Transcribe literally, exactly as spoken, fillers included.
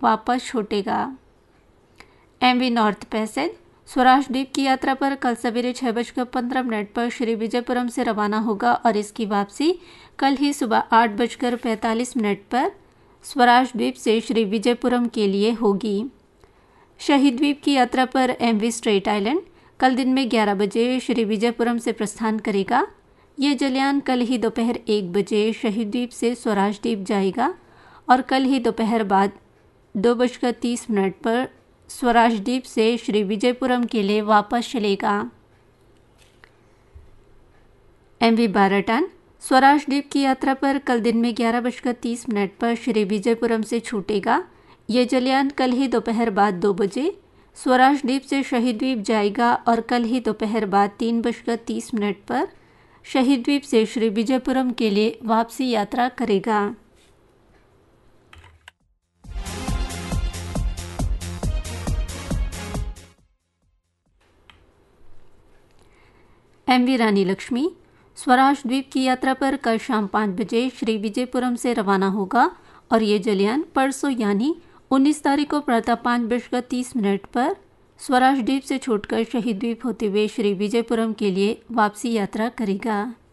वापस छूटेगा। MV north passage Swaraj द्वीप की यात्रा पर कल सवेरे छः बजकर पंद्रह मिनट पर श्री विजयपुरम से रवाना होगा और इसकी वापसी कल ही सुबह आठ बजकर पैंतालीस मिनट पर स्वराज द्वीप से श्री विजयपुरम के लिए होगी। शहीद द्वीप की यात्रा पर एमवी स्ट्रेट आइलैंड कल दिन में ग्यारह बजे श्री विजयपुरम से प्रस्थान करेगा। ये जलयान कल ही दोपहर एक बजे शहीद द्वीप से स्वराज द्वीप जाएगा और कल ही दोपहर बाद दो बजकर तीस मिनट पर स्वराज द्वीप से श्री विजयपुरम के लिए वापस चलेगा। एमवी बाराटान स्वराज द्वीप की यात्रा पर कल दिन में ग्यारह बजकर तीस मिनट पर श्री विजयपुरम से छूटेगा। ये जलयान कल ही दोपहर बाद दो बजे स्वराज द्वीप से शहीद द्वीप जाएगा और कल ही दोपहर बाद तीन बजकर तीस मिनट पर शहीद द्वीप से श्री विजयपुरम के लिए वापसी यात्रा करेगा। एमवी रानी लक्ष्मी स्वराज द्वीप की यात्रा पर कल शाम पाँच बजे श्री विजयपुरम से रवाना होगा और ये जलयान परसों यानी उन्नीस तारीख को प्रातः पाँच बजकर तीस मिनट पर स्वराज द्वीप से छूटकर शहीद द्वीप होते हुए श्री विजयपुरम के लिए वापसी यात्रा करेगा।